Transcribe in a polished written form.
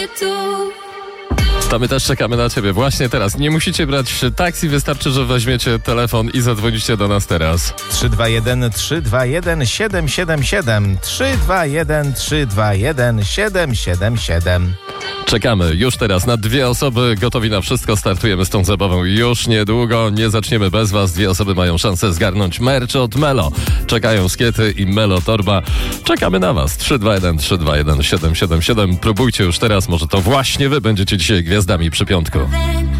To my też czekamy na ciebie właśnie teraz. Nie musicie brać taksi, wystarczy, że weźmiecie telefon i zadzwonicie do nas teraz. 321 321 777 321 321 777. Czekamy już teraz na 2 osoby. Gotowi na wszystko. Startujemy z tą zabawą już niedługo. Nie zaczniemy bez was. 2 osoby mają szansę zgarnąć merch od Melo. Czekają skiety i Melo Torba. Czekamy na was. 321 321 777. Próbujcie już teraz. Może to właśnie wy będziecie dzisiaj gwiazdami przy piątku.